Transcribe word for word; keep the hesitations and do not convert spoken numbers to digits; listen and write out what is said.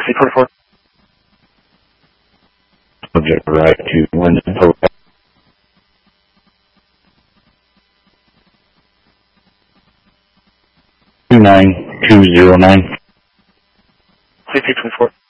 sixty twenty-four. Subject right to Linden Hotel. two nine two zero nine. sixty twenty-four.